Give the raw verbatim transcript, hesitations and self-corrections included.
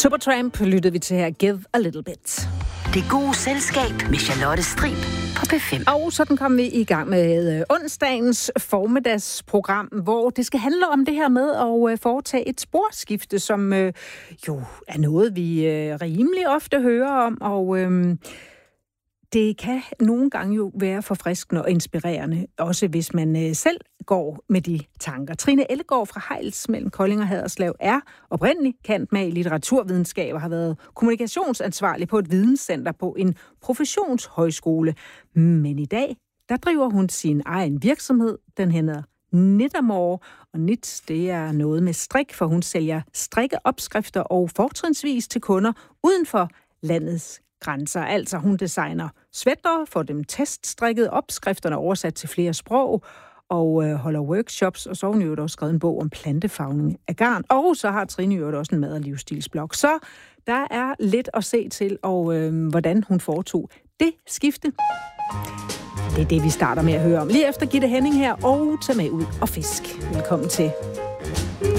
Supertramp lyttede vi til her. Give a little bit. Det gode selskab med Charlotte Strib på P fem. Og sådan kom vi i gang med onsdagens formiddagsprogram, hvor det skal handle om det her med at foretage et sporskifte, som øh, jo er noget, vi øh, rimelig ofte hører om, og øh, det kan nogle gange jo være forfriskende og inspirerende, også hvis man øh, selv går med de tanker. Trine Ellegaard fra Hejls mellem Kolding og Haderslev er oprindelig kendt med i litteraturvidenskab og har været kommunikationsansvarlig på et videnscenter på en professionshøjskole. Men i dag, der driver hun sin egen virksomhed. Den hedder Knittermore, og Knit, det er noget med strik, for hun sælger strikkeopskrifter og fortrinsvis til kunder uden for landets grænser. Altså hun designer sweater, får dem teststrikket, opskrifterne oversat til flere sprog, og øh, holder workshops, og så har hun jo også skrevet en bog om plantefarvning af garn. Og så har Trine jo også en mad- og livsstilsblog. Så der er lidt at se til, og øh, hvordan hun foretog det skifte. Det er det, vi starter med at høre om. Lige efter Gitte Henning her, og tag med ud og fisk. Velkommen til.